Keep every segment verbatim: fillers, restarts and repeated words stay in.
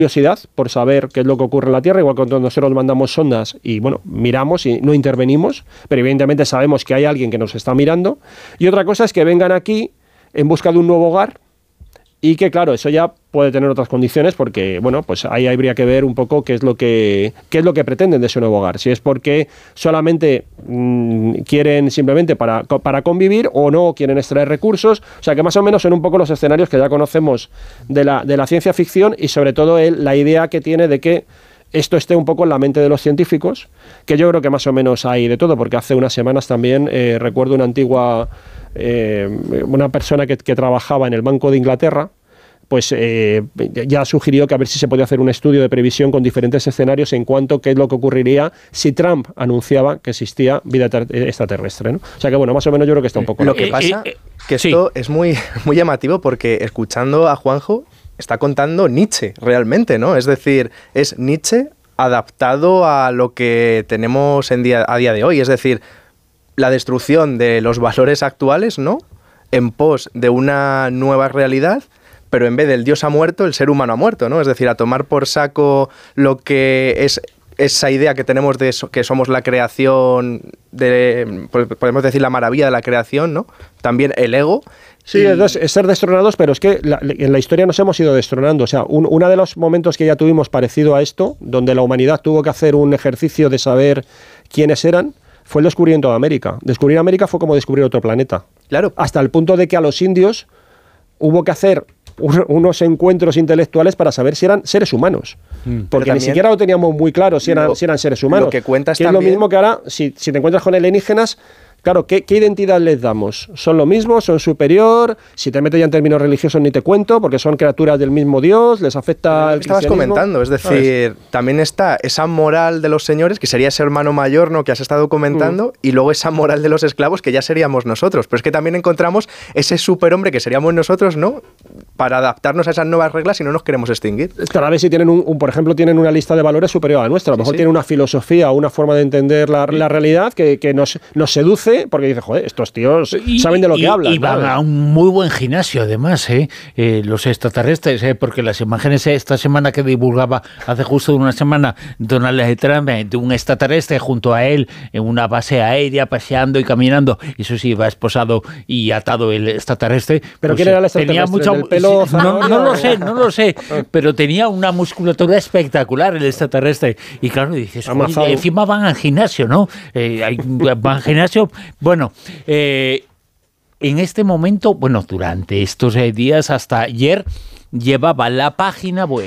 curiosidad por saber qué es lo que ocurre en la Tierra, igual que cuando nosotros mandamos sondas y, bueno, miramos y no intervenimos, pero evidentemente sabemos que hay alguien que nos está mirando. Y otra cosa es que vengan aquí en busca de un nuevo hogar y que, claro, eso ya puede tener otras condiciones porque, bueno, pues ahí habría que ver un poco qué es lo que, qué es lo que pretenden de ese nuevo hogar. Si es porque solamente mmm, quieren simplemente para, para convivir o no quieren extraer recursos. O sea, que más o menos son un poco los escenarios que ya conocemos de la, de la ciencia ficción y sobre todo el, la idea que tiene de que esto esté un poco en la mente de los científicos, que yo creo que más o menos hay de todo, porque hace unas semanas también eh, recuerdo una antigua, eh, una persona que, que trabajaba en el Banco de Inglaterra, pues eh, ya sugirió que a ver si se podía hacer un estudio de previsión con diferentes escenarios en cuanto a qué es lo que ocurriría si Trump anunciaba que existía vida extraterrestre, ¿no? O sea que, bueno, más o menos yo creo que está un poco... Lo que pasa es que esto sí. es muy, muy llamativo porque escuchando a Juanjo está contando Nietzsche realmente, ¿no? Es decir, es Nietzsche adaptado a lo que tenemos en día, a día de hoy. Es decir, la destrucción de los valores actuales, ¿no? En pos de una nueva realidad, pero en vez del Dios ha muerto, el ser humano ha muerto, ¿no? Es decir, a tomar por saco lo que es esa idea que tenemos de eso, que somos la creación, de, podemos decir la maravilla de la creación, ¿no? También el ego. Sí, y... es, es ser destronados, pero es que la, en la historia nos hemos ido destronando. O sea, un, uno de los momentos que ya tuvimos parecido a esto, donde la humanidad tuvo que hacer un ejercicio de saber quiénes eran, fue el descubrimiento de América. Descubrir América fue como descubrir otro planeta. Claro. Hasta el punto de que a los indios hubo que hacer un, unos encuentros intelectuales para saber si eran seres humanos. Mm. Porque ni siquiera lo teníamos muy claro si eran, lo, si eran seres humanos. Lo que cuentas que también... es lo mismo que ahora, si, si te encuentras con alienígenas... Claro, ¿qué, ¿qué identidad les damos? ¿Son lo mismo? ¿Son superior? Si te metes ya en términos religiosos ni te cuento, porque son criaturas del mismo Dios, les afecta el Estabas comentando, es decir, también está esa moral de los señores, que sería ese hermano mayor, ¿no?, que has estado comentando, mm. y luego esa moral de los esclavos, que ya seríamos nosotros. Pero es que también encontramos ese superhombre que seríamos nosotros, ¿no?, para adaptarnos a esas nuevas reglas y no nos queremos extinguir. Claro, a ver si tienen, un, un, por ejemplo, tienen una lista de valores superior a la nuestra. A lo mejor sí, sí. tienen una filosofía o una forma de entender la, la realidad que, que nos, nos seduce, porque dice, joder, estos tíos y, saben de lo que y, hablan. Y van ¿sabes? a un muy buen gimnasio, además, ¿eh? Eh, los extraterrestres, ¿eh? Porque las imágenes esta semana que divulgaba hace justo una semana Donald Trump de un extraterrestre junto a él en una base aérea, paseando y caminando, eso sí, va esposado y atado el extraterrestre. ¿Pero pues, quién era el extraterrestre? Tenía mucho, ¿El pelo no, no lo sé, no lo sé, pero tenía una musculatura espectacular el extraterrestre. Y claro, dices, oye, encima van al gimnasio, ¿no? Eh, hay, van al gimnasio, bueno, Eh, en este momento, bueno, durante estos eh, días hasta ayer, llevaba la página web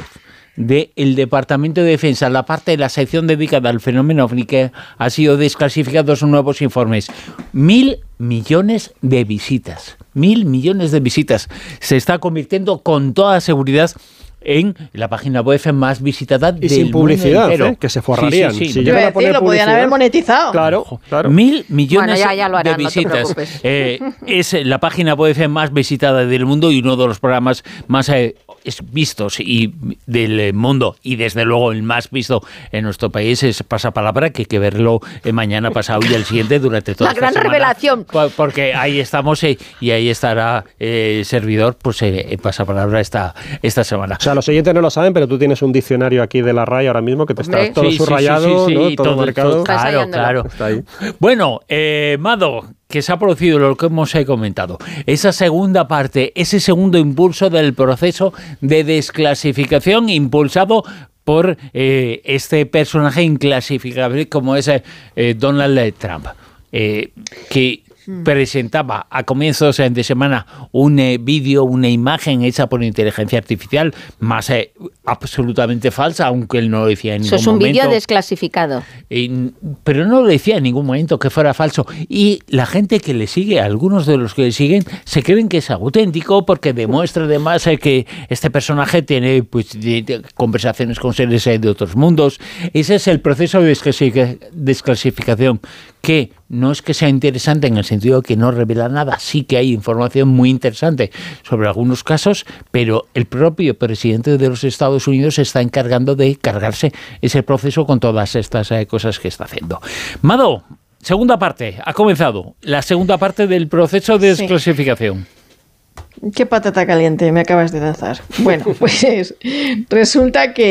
del Departamento de Defensa, la parte de la sección dedicada al fenómeno ovni, que ha sido desclasificados nuevos informes. Mil millones de visitas. Mil millones de visitas. Se está convirtiendo con toda seguridad en la página web más visitada y del sin publicidad, mundo entero. ¿eh? Que se forrarían. Sí, sí, sí. Si llegan a poner lo podían haber monetizado. Claro, claro. Mil millones bueno, ya, ya lo harán, de visitas. No te eh, es la página web más visitada del mundo y uno de los programas más eh, vistos y del mundo, y desde luego el más visto en nuestro país es Pasapalabra, que hay que verlo eh, mañana pasado y el siguiente durante toda la esta gran semana, revelación. Porque ahí estamos eh, y ahí estará el eh, servidor pues eh, en Pasapalabra esta, esta semana. O sea, los oyentes no lo saben, pero tú tienes un diccionario aquí de la R A E ahora mismo que te está todo sí, subrayado, sí, sí, sí, sí, ¿no? todo, todo marcado. Todo, claro, claro. Está ahí. Bueno, eh, Mado, que se ha producido lo que hemos comentado, esa segunda parte, ese segundo impulso del proceso de desclasificación impulsado por eh, este personaje inclasificable como es eh, Donald Trump, eh, que presentaba a comienzos de semana un eh, vídeo, una imagen hecha por inteligencia artificial, más eh, absolutamente falsa, aunque él no lo decía en ningún momento. Eso es un vídeo desclasificado. Eh, pero no lo decía en ningún momento que fuera falso. Y la gente que le sigue, algunos de los que le siguen, se creen que es auténtico porque demuestra además eh, que este personaje tiene pues, de, de, conversaciones con seres eh, de otros mundos. Ese es el proceso de desclasificación, que no es que sea interesante en el sentido de que no revela nada, sí que hay información muy interesante sobre algunos casos, pero el propio presidente de los Estados Unidos se está encargando de cargarse ese proceso con todas estas eh, cosas que está haciendo. Mado, segunda parte, ha comenzado la segunda parte del proceso de desclasificación. Sí. Qué patata caliente me acabas de lanzar. Bueno, pues resulta que